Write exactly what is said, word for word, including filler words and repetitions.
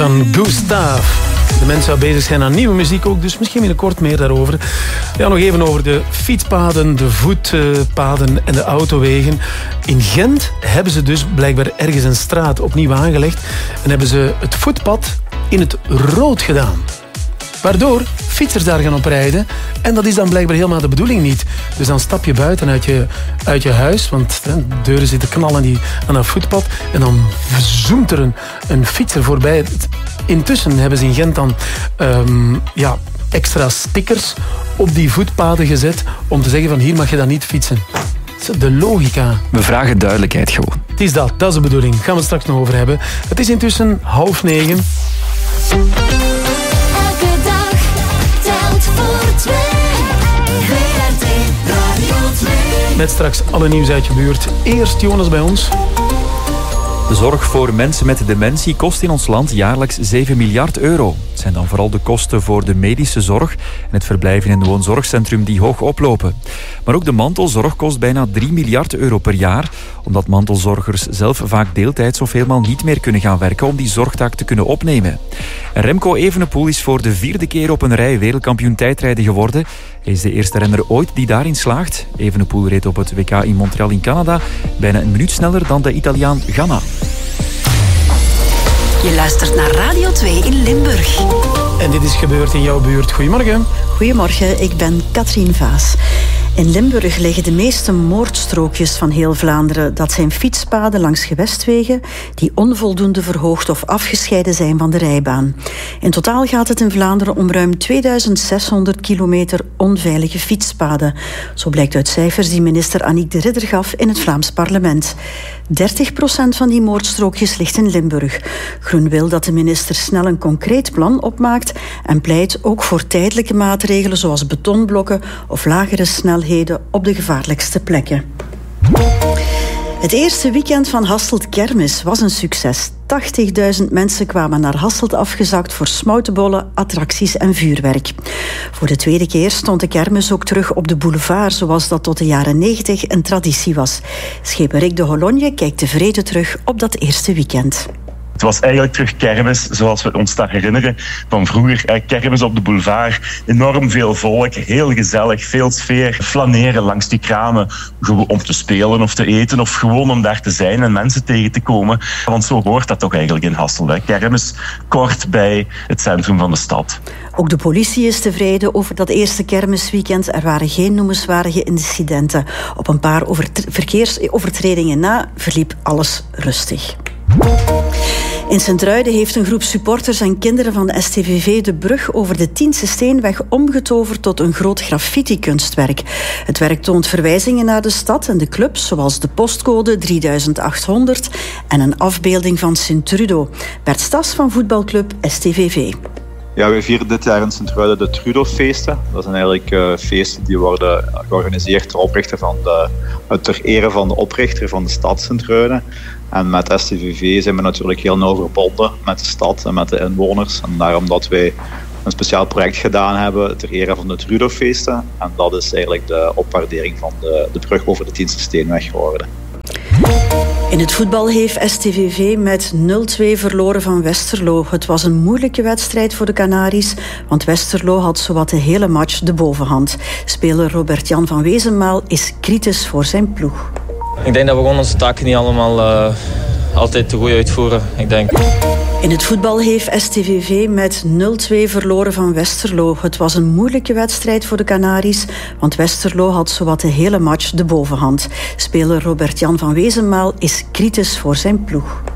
Van Gustav. De mensen zou bezig zijn aan nieuwe muziek ook, dus misschien binnenkort meer daarover. Ja, nog even over de fietspaden, de voetpaden en de autowegen. In Gent hebben ze dus blijkbaar ergens een straat opnieuw aangelegd en hebben ze het voetpad in het rood gedaan. Waardoor fietsers daar gaan op rijden. En dat is dan blijkbaar helemaal de bedoeling niet. Dus dan stap je buiten uit je, uit je huis, want de deuren zitten knallen die, aan dat voetpad. En dan zoomt er een, een fietser voorbij. Intussen hebben ze in Gent dan um, ja, extra stickers op die voetpaden gezet om te zeggen van hier mag je dan niet fietsen. De logica. We vragen duidelijkheid gewoon. Het is dat, dat is de bedoeling. Gaan we het straks nog over hebben. Het is intussen half negen. Met straks alle nieuws uit je buurt. Eerst Jonas bij ons. De zorg voor mensen met dementie kost in ons land jaarlijks zeven miljard euro. Het zijn dan vooral de kosten voor de medische zorg en het verblijf in een woonzorgcentrum die hoog oplopen. Maar ook de mantelzorg kost bijna drie miljard euro per jaar, omdat mantelzorgers zelf vaak deeltijds of helemaal niet meer kunnen gaan werken om die zorgtaak te kunnen opnemen. En Remco Evenepoel is voor de vierde keer op een rij wereldkampioen tijdrijden geworden. Hij is de eerste renner ooit die daarin slaagt. Evenepoel reed op het W K in Montreal in Canada bijna een minuut sneller dan de Italiaan Ganna. Je luistert naar Radio twee in Limburg. En dit is gebeurd in jouw buurt. Goedemorgen. Goedemorgen, ik ben Katrien Vaas. In Limburg liggen de meeste moordstrookjes van heel Vlaanderen. Dat zijn fietspaden langs gewestwegen die onvoldoende verhoogd of afgescheiden zijn van de rijbaan. In totaal gaat het in Vlaanderen om ruim tweeduizend zeshonderd kilometer onveilige fietspaden. Zo blijkt uit cijfers die minister Annick de Ridder gaf in het Vlaams parlement. dertig procent van die moordstrookjes ligt in Limburg. Groen wil dat de minister snel een concreet plan opmaakt en pleit ook voor tijdelijke maatregelen zoals betonblokken of lagere snelheden op de gevaarlijkste plekken. Het eerste weekend van Hasselt Kermis was een succes. tachtigduizend mensen kwamen naar Hasselt afgezakt voor smoutenbollen, attracties en vuurwerk. Voor de tweede keer stond de kermis ook terug op de boulevard, zoals dat tot de jaren negentig een traditie was. Schepen Rick de Hologne kijkt tevreden terug op dat eerste weekend. Het was eigenlijk terug kermis, zoals we ons dat herinneren van vroeger. Eh, kermis op de boulevard, enorm veel volk, heel gezellig, veel sfeer. Flaneren langs die kramen om te spelen of te eten of gewoon om daar te zijn en mensen tegen te komen. Want zo hoort dat toch eigenlijk in Hasselt. Hè? Kermis kort bij het centrum van de stad. Ook de politie is tevreden over dat eerste kermisweekend. Er waren geen noemenswaardige incidenten. Op een paar overt- verkeersovertredingen na verliep alles rustig. In Sint-Truiden heeft een groep supporters en kinderen van de S T V V de brug over de Tiense Steenweg omgetoverd tot een groot graffiti-kunstwerk. Het werk toont verwijzingen naar de stad en de clubs, zoals de postcode drieduizend achthonderd en een afbeelding van Sint-Trudo. Bert Stas van voetbalclub S T V V. Ja, we vieren dit jaar in Sint-Truiden de Trudo-feesten. Dat zijn eigenlijk uh, feesten die worden georganiseerd ter oprichter van de, ter ere van de oprichter van de stad Sint-Truiden. En met S T V V zijn we natuurlijk heel nauw verbonden met de stad en met de inwoners. En daarom dat wij een speciaal project gedaan hebben ter ere van de Trudo-feesten. En dat is eigenlijk de opwaardering van de, de brug over de Tiense Steenweg geworden. In het voetbal heeft S T V V met nul twee verloren van Westerlo. Het was een moeilijke wedstrijd voor de Canaries, want Westerlo had zowat de hele match de bovenhand. Speler Robert-Jan van Wezenmaal is kritisch voor zijn ploeg. Ik denk dat we gewoon onze taken niet allemaal uh, altijd te goed uitvoeren. Ik denk. In het voetbal heeft S T V V met nul twee verloren van Westerlo. Het was een moeilijke wedstrijd voor de Canaries, want Westerlo had zowat de hele match de bovenhand. Speler Robert-Jan van Wezenmaal is kritisch voor zijn ploeg.